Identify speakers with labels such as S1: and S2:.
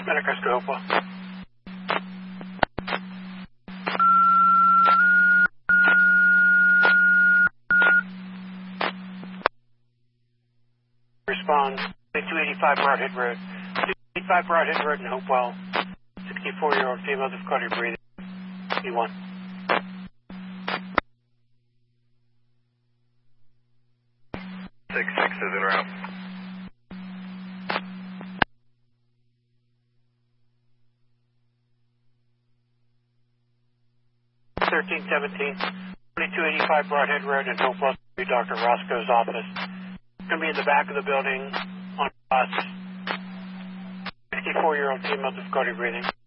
S1: Medicus to Hopewell. Respond 285 Broadhead Road. 285 Broadhead Road in Hopewell. 64-year-old female, difficulty breathing. E1.
S2: 6-6 is en route.
S1: 1317, 2285 Broadhead Road in Hopewell, Dr. Roscoe's office. Going to be in the back of the building on a bus. 64-year-old female, difficulty breathing.